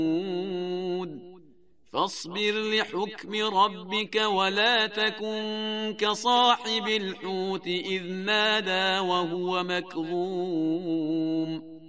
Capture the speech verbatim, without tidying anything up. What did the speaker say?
فاصبر لحكم ربك ولا تكن كصاحب الحوت إذ نادى وهو مكظوم